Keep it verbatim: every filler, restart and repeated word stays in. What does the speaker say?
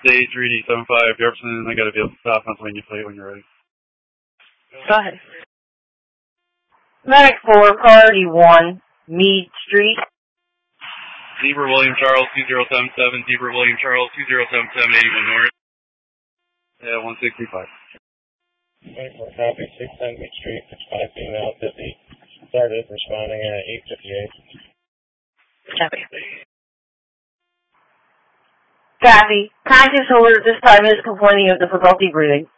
State three D seven five Jefferson. I got a vehicle stop Pennsylvania plate when you're ready. Go ahead. Medic four, priority one, Meade Street. Zebra William Charles two zero seven seven, Zebra William Charles two zero seven seven, eighty-one North. Yeah, one six three five. twenty-four copy, six ten Meade Street, five female, fifty. Started responding at eight fifty-eight. Copy. Copy. Conscious holder at this time is complaining of difficulty breathing.